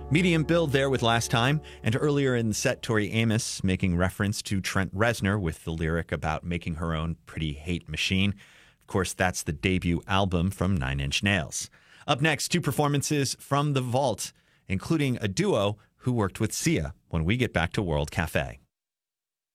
Medium build there with Last Time, and earlier in the set, Tori Amos making reference to Trent Reznor with the lyric about making her own pretty hate machine. Of course, that's the debut album from Nine Inch Nails. Up next, two performances from The Vault, including a duo who worked with Sia when we get back to World Cafe.